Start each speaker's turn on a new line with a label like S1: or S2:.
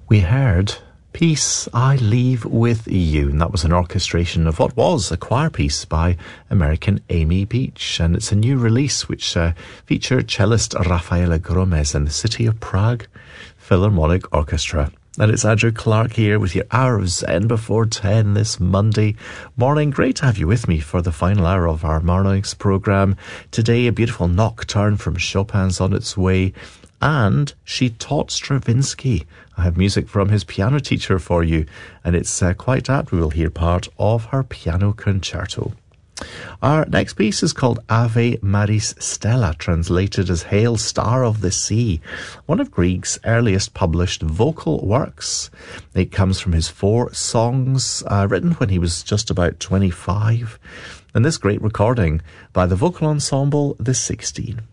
S1: We heard Peace I Leave With You, and that was an orchestration of what was a choir piece by American Amy Beach, and it's a new release which featured cellist Rafaela Gomez and the City of Prague Philharmonic Orchestra. And it's Andrew Clark here with your Hour of Zen before 10 this Monday morning. Great to have you with me for the final hour of our morning's programme. Today, a beautiful nocturne from Chopin's on its way. And she taught Stravinsky. I have music from his piano teacher for you, and it's quite apt. We will hear part of her piano concerto. Our next piece is called Ave Maris Stella, translated as Hail Star of the Sea, one of Grieg's earliest published vocal works. It comes from his 4 songs, written when he was just about 25, and this great recording by the vocal ensemble The 16.